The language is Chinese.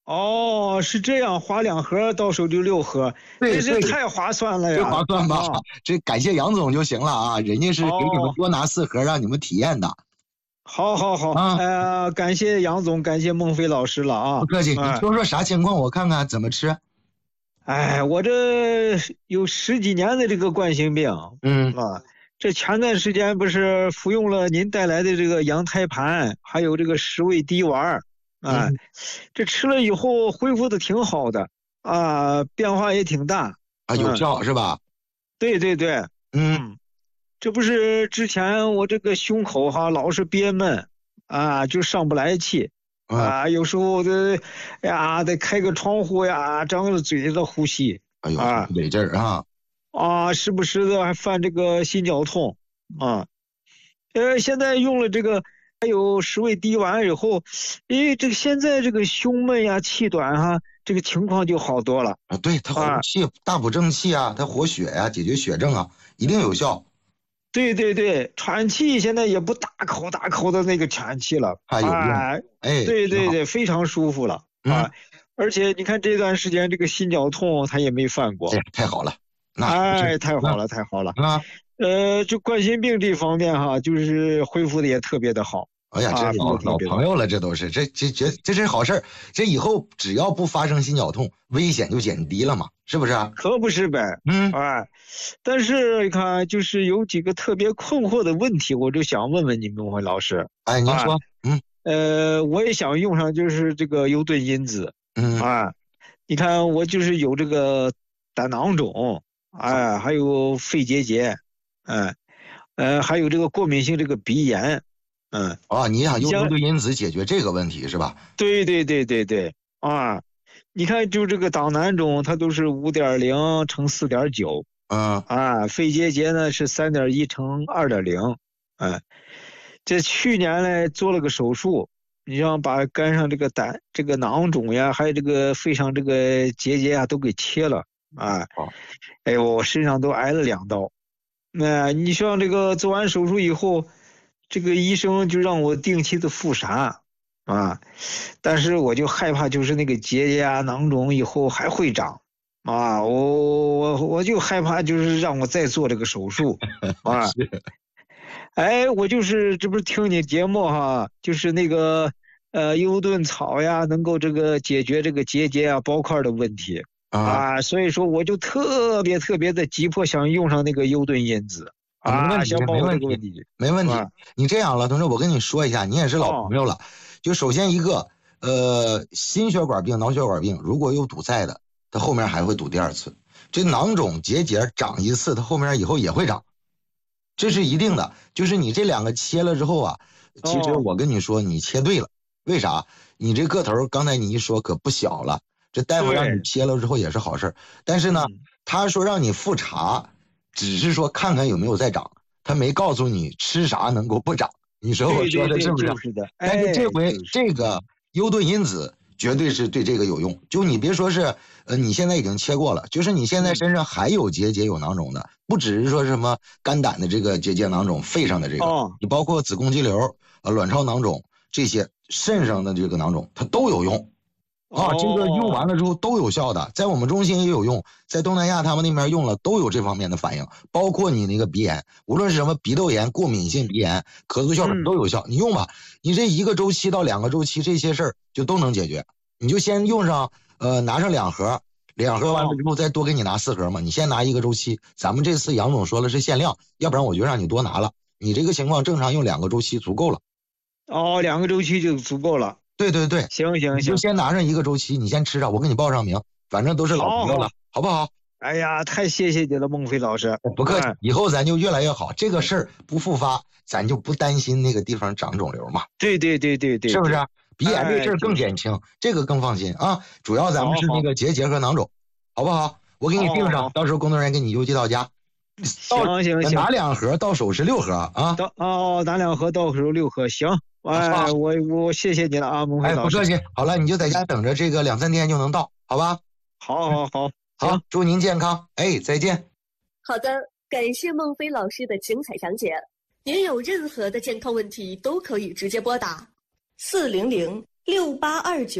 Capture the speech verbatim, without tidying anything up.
哦，是这样，花两盒到手就六盒， 对对， 这这太划算了呀！ 这划算吧？ 啊、 这感谢杨总就行了啊，人家是给你们哦， 多拿四盒，让你们体验的好，好，好， 啊。 呃，感谢杨总，感谢孟非老师了啊！ 不客气，你哎， 说说啥情况，我看看怎么吃。 哎，我这有十几年的这个冠心病嗯啊，这前段时间不是服用了您带来的这个羊胎盘，还有这个十味滴丸啊， 嗯， 这吃了以后恢复的挺好的啊，变化也挺大。 啊，有嗯， 效是吧？ 对对对， 嗯嗯，这不是之前我这个胸口哈老是憋闷啊，就上不来气嗯， 啊，有时候得哎呀得开个窗户呀，张着嘴子呼吸哎呦， 啊。 得劲儿啊！ 啊，时不时的还犯这个心绞痛啊。呃，现在用了这个还有十味滴丸以后，诶，这个现在这个胸闷呀、气短哈、这个情况就好多了啊，对，它活啊。 气，大补正气啊，它活血呀、解决血症啊，一定有效。 对对对，喘气现在也不大口大口的那个喘气了， 还有用， 哎， 哎，挺好。 对对对，非常舒服了嗯， 啊。而且你看这段时间这个心绞痛他也没犯过， 哎呀，太好了，那还不是哎，太好啊了太好了。 啊！ 呃，就冠心病这方面哈，就是恢复的也特别的好哎呀，这啊，恢复老老特别的好。 朋友了，这都是这这这这是好事儿。这以后只要不发生心绞痛，危险就减低了嘛，是不是啊？ 可不是呗， 嗯， 哎，但是你看，就是有几个特别困惑的问题，我就想问问你们，孟辉老师哎，您啊， 说，嗯呃，我也想用上，就是这个优盾因子嗯， 啊，你看我就是有这个胆囊肿，哎，还有肺结节，哎，呃，还有这个过敏性这个鼻炎，嗯， 啊，你想你像用优对因子解决这个问题是吧？ 对对对对对啊，你看就这个胆囊肿，它都是五点零乘四点九嗯， 啊，肺结节呢是三点一乘二点零，哎，这去年呢做了个手术，你像把肝上这个胆这个囊肿呀，还有这个肺上这个结节啊都给切了啊， 好， 哎呦，我身上都挨了两刀。那你像这个做完手术以后，这个医生就让我定期的复查啊，但是我就害怕就是那个结节啊、囊肿以后还会长啊，我我我就害怕就是让我再做这个手术啊。 是哎，我就是这不是听你节目哈，就是那个呃优盾草呀，能够这个解决这个结节啊、包块的问题啊啊，所以说我就特别特别的急迫想用上那个优盾因子啊，没问啊， 题， 想把我没问题， 这个问题没问题。 啊， 你这样了，同志，我跟你说一下，你也是老哦朋友了。就首先一个，呃，心血管病、脑血管病，如果有堵塞的，它后面还会堵第二次。这囊肿结节长一次，它后面以后也会长。这是一定的，就是你这两个切了之后啊，其实哦我跟你说，你切对了。为啥？你这个头刚才你一说可不小了，这大夫让你对， 切了之后也是好事。但是呢， 嗯， 他说让你复查，只是说看看有没有再长，他没告诉你吃啥能够不长。你说我对对对， 说的是不是？ 就是的， 但是哎， 这回就是， 这个嗯， 优盾因子绝对是对这个有用。就你别说是，呃，你现在已经切过了，就是你现在嗯， 身上还有结节有囊肿的，不只是说什么肝胆的这个结节囊肿，肺上的这个， 哦你包括子宫肌瘤、呃卵巢囊肿这些，肾上的这个囊肿，它都有用。啊，这个用完哦， 了之后都有效的，在我们中心也有用，在东南亚他们那边用了都有这方面的反应，包括你那个鼻炎，无论是什么鼻窦炎、过敏性鼻炎、咳嗽哮喘嗯， 都有效，你用吧，你这一个周期到两个周期这些事儿就都能解决，你就先用上，呃，拿上两盒，两盒完了哦。 之后再多给你拿四盒嘛，你先拿一个周期，咱们这次杨总说了是限量，要不然我就让你多拿了，你这个情况正常用两个周期足够了。 哦，两个周期就足够了。 对对对， 行行你就行， 先拿上一个周期，你先吃上，我给你报上名，反正都是老朋友了， 好好， 好不好？ 哎呀，太谢谢你了，孟非老师。 不客气， 哎， 以后咱就越来越好。这个事儿不复发，咱就不担心那个地方长肿瘤嘛， 对对对对对是不是？ 对， 鼻炎这事哎， 儿更就是， 减轻，这个更放心啊。主要咱们是那好好个结节和囊肿，好不好？我给你定上， 好好好， 到时候工作人员给你邮寄到家。到行行行， 拿两盒，到手是六盒啊。 到哦，咱两盒到手六盒，行。 啊， 哎，我我谢谢你了啊，孟非哎， 老师。 不客气。好了，你就在家等着，这个两三天就能到，好吧？ 好好好， 好， 行。 祝您健康。哎，再见。 好的，感谢孟非老师的精彩讲解。您有任何的健康问题都可以直接拨打四零零六八二九。